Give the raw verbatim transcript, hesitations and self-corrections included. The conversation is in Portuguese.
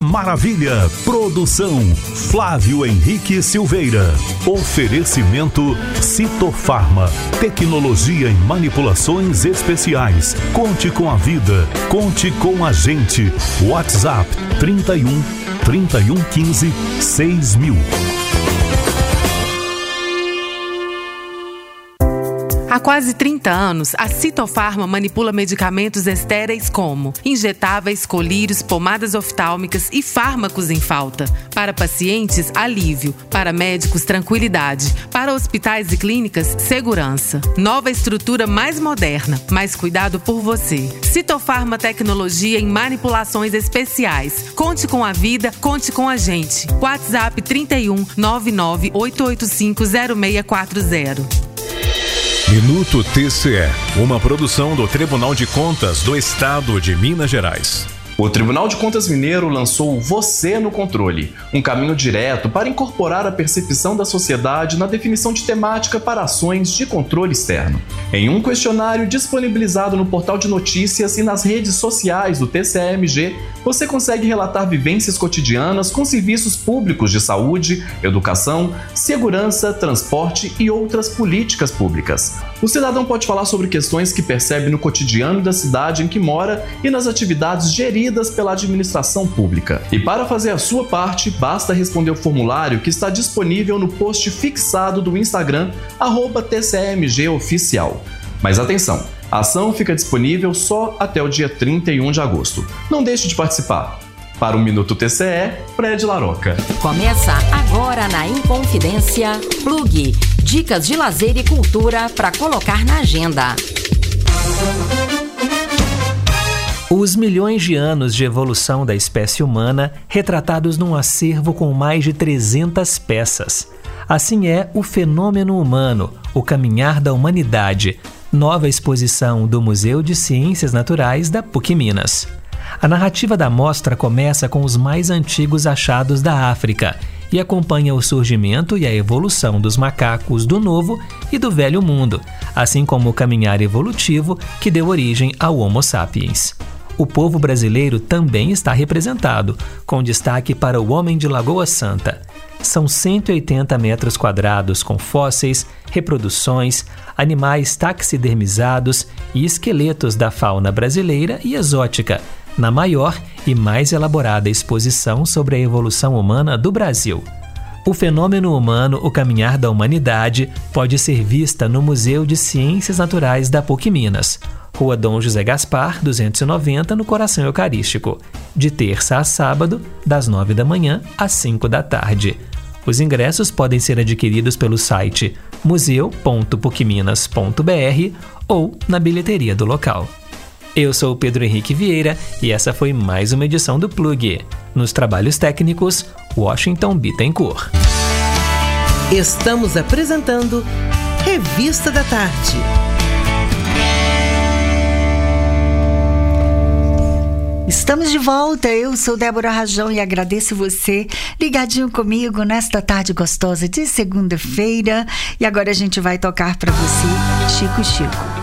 maravilha. Produção Flávio Henrique Silveira. Oferecimento Citofarma. Tecnologia em manipulações especiais. Conte com a vida. Conte com a gente. WhatsApp trinta e um, trinta e um, quinze, seis mil. Há quase trinta anos, a Citofarma manipula medicamentos estéreis como injetáveis, colírios, pomadas oftálmicas e fármacos em falta. Para pacientes, alívio. Para médicos, tranquilidade. Para hospitais e clínicas, segurança. Nova estrutura mais moderna, mais cuidado por você. Citofarma Tecnologia em manipulações especiais. Conte com a vida, conte com a gente. WhatsApp trinta e um, nove nove oito oito cinco, zero seis quatro zero. Minuto T C E, uma produção do Tribunal de Contas do Estado de Minas Gerais. O Tribunal de Contas Mineiro lançou Você no Controle, um caminho direto para incorporar a percepção da sociedade na definição de temática para ações de controle externo. Em um questionário disponibilizado no portal de notícias e nas redes sociais do T C E M G, você consegue relatar vivências cotidianas com serviços públicos de saúde, educação, segurança, transporte e outras políticas públicas. O cidadão pode falar sobre questões que percebe no cotidiano da cidade em que mora e nas atividades geridas pela administração pública. E para fazer a sua parte, basta responder o formulário que está disponível no post fixado do Instagram, arroba T C E M G Oficial. Mas atenção, a ação fica disponível só até o dia trinta e um de agosto. Não deixe de participar. Para o Minuto T C E, Fred Laroca. Começa agora na Inconfidência, Plug. Dicas de lazer e cultura para colocar na agenda. Os milhões de anos de evolução da espécie humana retratados num acervo com mais de trezentas peças. Assim é o Fenômeno Humano, o Caminhar da Humanidade, nova exposição do Museu de Ciências Naturais da PUC Minas. A narrativa da mostra começa com os mais antigos achados da África e acompanha o surgimento e a evolução dos macacos do Novo e do Velho Mundo, assim como o caminhar evolutivo que deu origem ao Homo sapiens. O povo brasileiro também está representado, com destaque para o Homem de Lagoa Santa. São cento e oitenta metros quadrados com fósseis, reproduções, animais taxidermizados e esqueletos da fauna brasileira e exótica, na maior e mais elaborada exposição sobre a evolução humana do Brasil. O Fenômeno Humano, o Caminhar da Humanidade, pode ser vista no Museu de Ciências Naturais da PUC Minas, Rua Dom José Gaspar, duzentos e noventa, no Coração Eucarístico, de terça a sábado, das nove da manhã às cinco da tarde. Os ingressos podem ser adquiridos pelo site museu ponto puc minas ponto b r ou na bilheteria do local. Eu sou o Pedro Henrique Vieira e essa foi mais uma edição do Plug. Nos trabalhos técnicos, Washington Bittencourt. Estamos apresentando Revista da Tarde. Estamos de volta, eu sou Débora Rajão e agradeço você ligadinho comigo nesta tarde gostosa de segunda-feira. E agora a gente vai tocar para você Chico Chico.